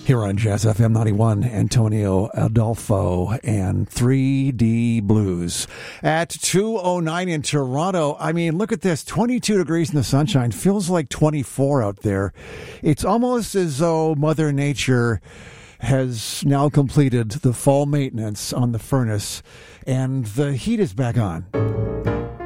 Here on Jazz FM 91, Antonio Adolfo and 3D Blues. At 2:09 in Toronto, I mean, look at this, 22 degrees in the sunshine. Feels like 24 out there. It's almost as though Mother Nature has now completed the fall maintenance on the furnace and the heat is back on.